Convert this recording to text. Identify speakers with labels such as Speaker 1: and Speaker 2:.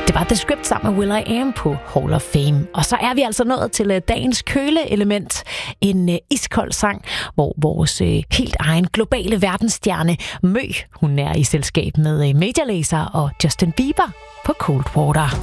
Speaker 1: Det var The Script sammen med will.i.am på Hall of Fame. Og så er vi altså nået til dagens køleelement. En iskold sang, hvor vores helt egen globale verdensstjerne Mø, hun er i selskab med Major Lazer og Justin Bieber på Cold Water.